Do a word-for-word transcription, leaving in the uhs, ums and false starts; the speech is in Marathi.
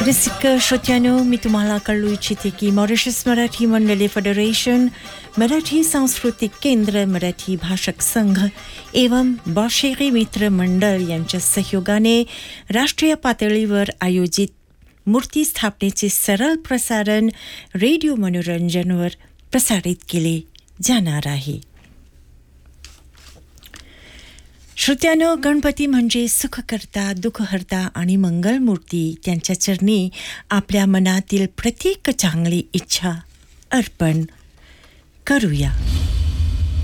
रसिक श्रोत्यांनो, मी तुम्हाला कळवू इच्छिते की मॉरिशस मराठी मंडळी फेडरेशन, मराठी सांस्कृतिक केंद्र, मराठी भाषक संघ एवं बौशेरी मित्र मंडळ यांच्या सहयोगाने राष्ट्रीय पातळीवर आयोजित मूर्ती स्थापनेचे सरळ प्रसारण रेडिओ मनोरंजनवर प्रसारित केले जाणार आहे. श्रोत्यांनो, गणपती म्हणजे सुखकर्ता, दुःखहर्ता आणि मंगलमूर्ती. त्यांच्या चरणी आपल्या मनातील प्रत्येक चांगली इच्छा अर्पण करूया.